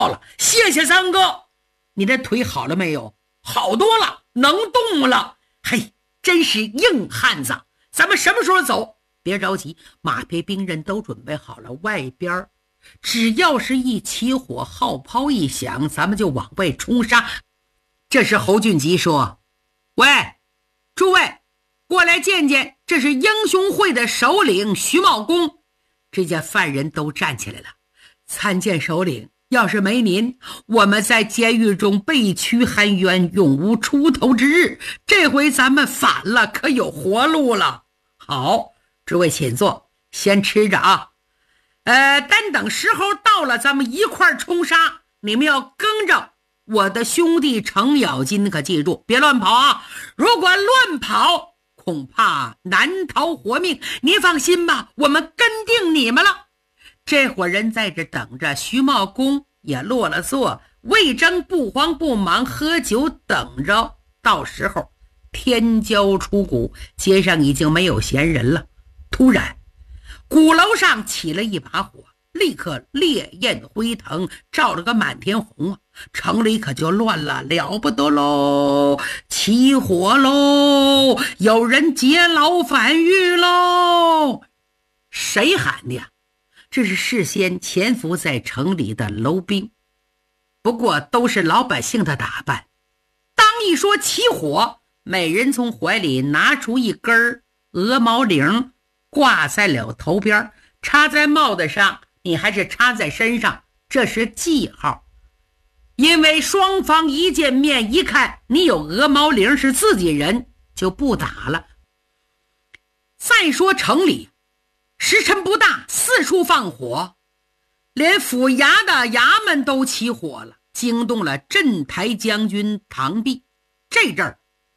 了，谢谢三哥。你的腿好了没有？好多了，能动了。嘿，真是硬汉子。咱们什么时候走？别着急，马匹兵刃都准备好了，外边只要是一起火，号炮一响，咱们就往外冲杀。这时侯俊吉说：喂，诸位过来见见，这是英雄会的首领徐茂公。这些犯人都站起来了。参见首领，要是没您，我们在监狱中被屈含冤，永无出头之日。这回咱们反了，可有活路了。好，诸位请坐，先吃着啊。单等时候到了，咱们一块冲杀。你们要跟着我的兄弟程咬金，可记住，别乱跑啊！如果乱跑，恐怕难逃活命。您放心吧，我们跟定你们了。这伙人在这等着，徐茂公也落了座，魏征不慌不忙喝酒等着。到时候天骄出谷，街上已经没有闲人了。突然鼓楼上起了一把火，立刻烈焰辉腾，照了个满天红啊！城里可就乱了，了不得喽！起火喽！有人劫牢反狱喽！谁喊的呀？这是事先潜伏在城里的楼兵，不过都是老百姓的打扮。当一说起火，每人从怀里拿出一根鹅毛铃，挂在了头边，插在帽子上，你还是插在身上，这是记号。因为双方一见面一看你有鹅毛铃是自己人，就不打了。再说城里时辰不大，四处放火，连府衙的衙门都起火了，惊动了镇台将军唐弼。这阵儿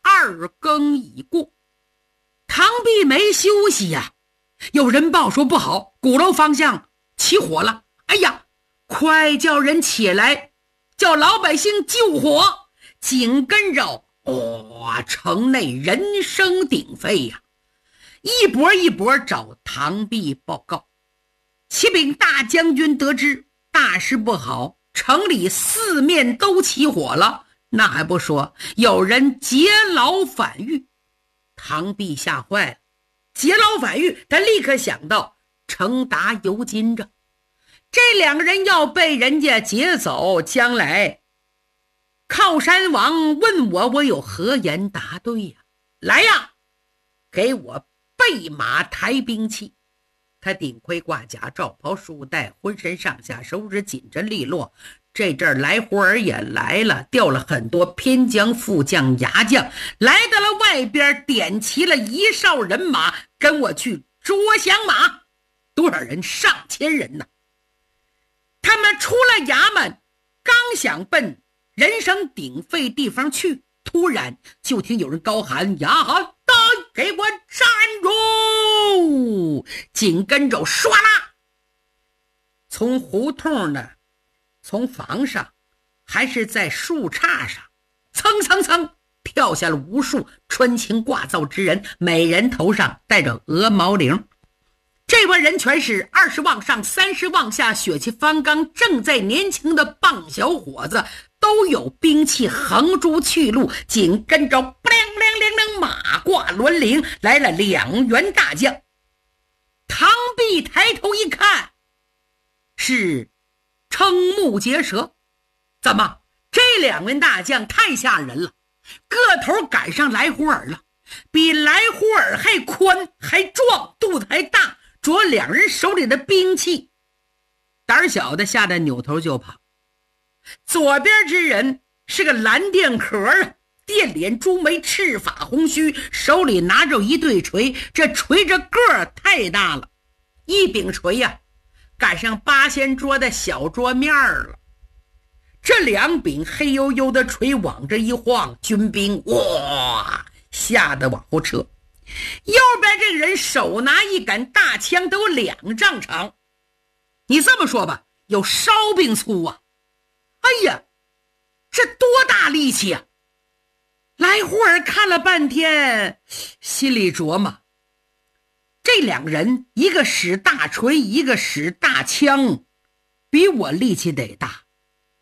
2更已过，唐弼没休息呀。有人报说不好，鼓楼方向起火了。哎呀，快叫人起来，叫老百姓救火。紧跟着城内人声鼎沸呀，一波一波找唐弼报告。启禀大将军得知大事不好，城里四面都起火了。那还不说，有人劫牢反狱。唐弼吓坏了，劫牢反狱，他立刻想到程达、尤金这两个人要被人家劫走，将来靠山王问我有何言答对呀？来呀，给我备马抬兵器。他顶盔挂甲，罩袍束带，浑身上下收拾紧针利落。这阵儿来活儿也来了，调了很多偏将、副将、牙将，来到了外边，点齐了一哨人马，跟我去捉降马。多少人？上千人呢。他们出了衙门，刚想奔人声鼎沸地方去，突然就听有人高喊：呀哈！给我站住！紧跟着唰啦，从胡同呢，从房上还是在树杈上，蹭蹭蹭跳下了无数穿青挂造之人，每人头上戴着鹅毛铃。这帮人全是20往上30往下，血气方刚，正在年轻的棒小伙子，都有兵器横珠去路。紧跟着不亮亮亮亮，马挂銮铃，来了2员大将。唐弼抬头一看，是瞠目结舌。怎么这2员大将太吓人了，个头赶上来胡尔了，比来胡尔还宽还壮，肚子还大，着2人手里的兵器。胆小的吓得扭头就跑。左边之人是个蓝靛壳啊，电脸朱眉，赤发红须，手里拿着一对锤，这锤着个儿太大了，一柄锤呀，赶上八仙桌的小桌面了。这2柄黑黝黝的锤往这一晃，军兵哇吓得往后撤。右边这个人手拿一杆大枪，都有2丈长。你这么说吧，有烧饼粗啊！哎呀，这多大力气啊！来胡尔看了半天，心里琢磨，这2人一个使大锤，一个使大枪，比我力气得大。